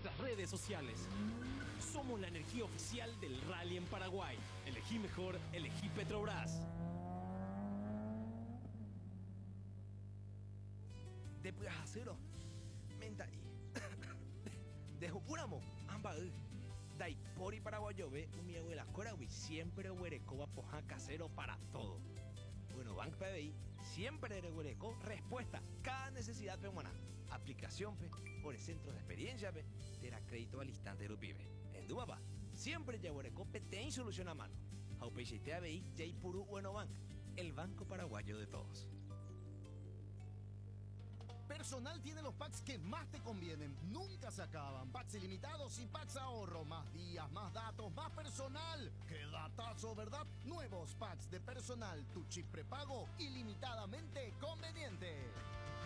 nuestras redes sociales. Somos la energía oficial del rally en Paraguay. Elegí mejor, elegí Petrobras. Después acero, menta y dejupuramo, amba dai pori paraguayo ve mi abuela corawi siempre huereco poja casero para todo. Bueno, Bank PBI siempre huereco respuesta cada necesidad peruana. Aplicación por el centro de experiencia te la crédito al instante rupibe. En Dubaba siempre ya huereco ten solución a mano. Aupechite ABI Jaipuru Bueno Bank, el banco paraguayo de todos. Personal tiene los packs que más te convienen. Nunca se acaban. Packs ilimitados y packs ahorro. Más días, más datos, más personal. ¡Qué datazo, verdad! Nuevos packs de personal. Tu chip prepago ilimitadamente conveniente.